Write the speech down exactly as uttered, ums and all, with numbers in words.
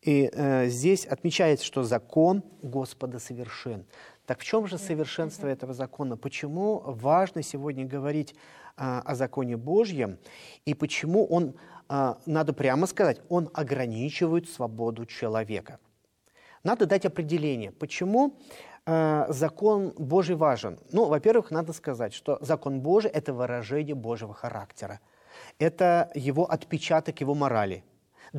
И э, здесь отмечается, что закон Господа совершен. Так в чем же совершенство этого закона? Почему важно сегодня говорить э, о законе Божьем? И почему он, э, надо прямо сказать, он ограничивает свободу человека? Надо дать определение, почему э, закон Божий важен. Ну, во-первых, надо сказать, что закон Божий – это выражение Божьего характера. Это его отпечаток его морали.